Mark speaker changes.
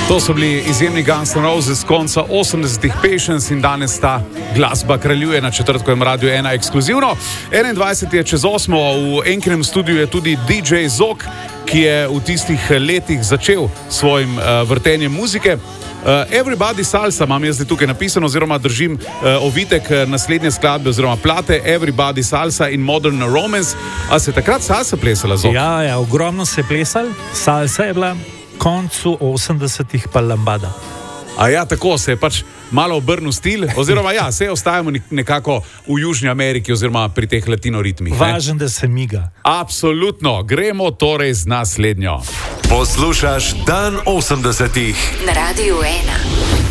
Speaker 1: To so bili izjemni Guns N' Roses z konca 80-ih, Patience, in danes ta glasba kraljuje na četrtkovem Radiu 1 ekskluzivno. 21 je čez 8, v enkinem studiu je tudi DJ Zok, ki je v tistih letih začel svojim vrtenjem muzike. Everybody Salsa imam jaz zdaj tukaj napisano, oziroma držim ovitek naslednje skladbe oziroma plate Everybody Salsa in Modern Romance. A se takrat salsa plesala, Zok?
Speaker 2: Ja, ogromno se je plesal, salsa je bila koncu 80-ih pa lambada.
Speaker 1: A ja, tako se je pač malo obrnil stil, oziroma ja, se ostajamo nekako v Južni Ameriki oziroma pri teh latinoritmih.
Speaker 2: Važen, da se miga.
Speaker 1: Absolutno, gremo torej z naslednjo.
Speaker 3: Poslušaš Dan 80-ih
Speaker 4: na Radiu 1.